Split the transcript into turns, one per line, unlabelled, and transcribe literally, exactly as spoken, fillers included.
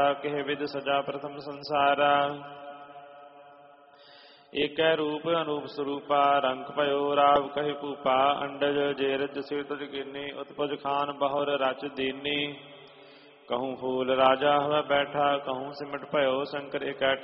ਕਿਹ ਵਿਦ ਸਜਾ ਪ੍ਰਥਮ ਸੰਸਾਰਾ। ਏਕੈ ਰੂਪ ਅਨੂਪ ਸਰੂਪਾ ਰੰਗ ਭਇਓ ਰਾਵ ਕਹਿ ਭੂਪਾ। ਅੰਡਜ ਜੇਰਜ ਸਿਰ ਤੁਜ ਕੀਨੀ ਉਤਪਜ ਖਾਨ ਬਹੁਰ ਰਚ ਦੀਨੀ। कहूँ फूल राजा हुआ बैठा कहूँ सिमट भयो शंकर इकैठा।